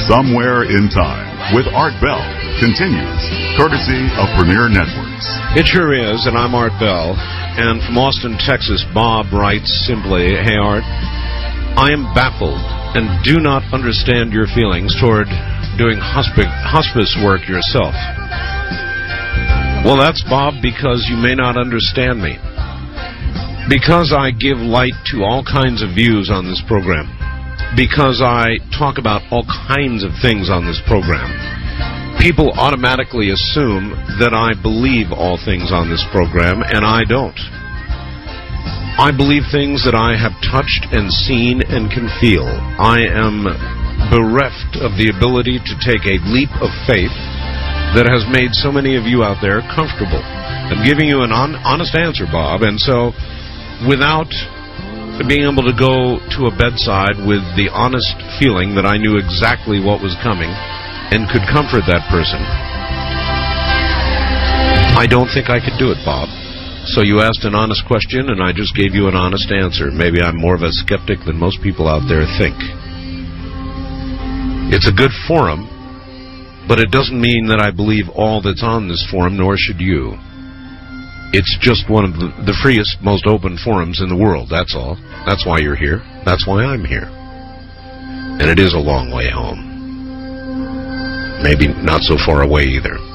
Somewhere in Time with Art Bell continues, courtesy of Premier Networks. It sure is, and I'm Art Bell. And from Austin, Texas, Bob writes simply, "Hey, Art, I am baffled and do not understand your feelings toward doing hospice work yourself." Well, that's, Bob, because you may not understand me. Because I give light to all kinds of views on this program. Because I talk about all kinds of things on this program. People automatically assume that I believe all things on this program, and I don't. I believe things that I have touched and seen and can feel. I am bereft of the ability to take a leap of faith that has made so many of you out there comfortable. I'm giving you an honest answer, Bob, and so without being able to go to a bedside with the honest feeling that I knew exactly what was coming and could comfort that person, I don't think I could do it, Bob. So you asked an honest question, and I just gave you an honest answer. Maybe I'm more of a skeptic than most people out there think. It's a good forum, but it doesn't mean that I believe all that's on this forum, nor should you. It's just one of the freest, most open forums in the world, that's all. That's why you're here. That's why I'm here. And it is a long way home. Maybe not so far away either.